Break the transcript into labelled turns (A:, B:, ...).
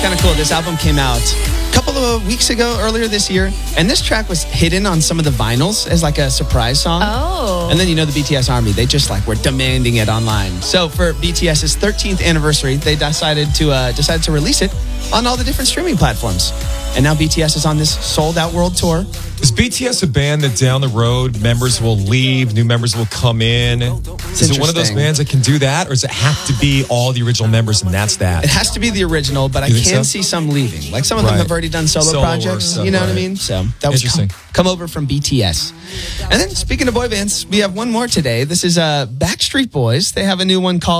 A: Kind of cool. This album came out a couple of weeks ago, earlier this year, and this track was hidden on some of the vinyls as like a surprise song.
B: Oh.
A: And then the BTS Army, they just were demanding it online. So for BTS's 13th anniversary, they decided to release it on all the different streaming platforms. And now BTS is on this sold-out world tour.
C: Is BTS a band that down the road members will leave, new members will come in? Is it one of those bands that can do that, or does it have to be all the original members and that's that?
A: It has to be the original, but I can see some leaving. Like some of them have already done solo projects,
C: stuff,
A: you know what I mean? So that was
C: interesting.
A: Come over from BTS. And then speaking of boy bands, we have one more today. This is Backstreet Boys. They have a new one called